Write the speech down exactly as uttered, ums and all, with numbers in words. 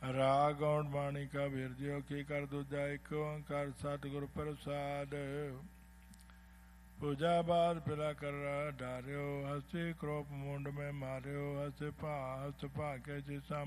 ਰਾਗ ਗੌਣ ਬਾਣੀ ਕਾ ਵਿਰਜਿਓ ਕੀ ਕਰ ਦੂਜਾ ਇੱਕ ਓੰਕਾਰ ਸਤਿਗੁਰ ਪ੍ਰਸਾਦ। पूजा बाद पिला कर डार्यो हसी क्रोप मुंड में मार्यो हस पा हस पा के जिसा